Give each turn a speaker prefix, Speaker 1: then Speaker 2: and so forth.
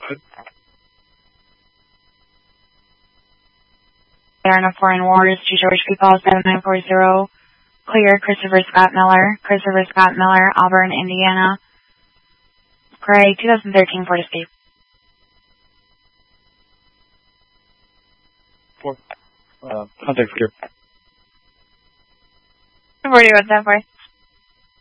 Speaker 1: There are no foreign wars to George People 7940. Clear, Christopher Scott Miller, Auburn, Indiana. Gray, 2013 Ford Escape.
Speaker 2: 4. Contact secure.
Speaker 1: 40, what's that for?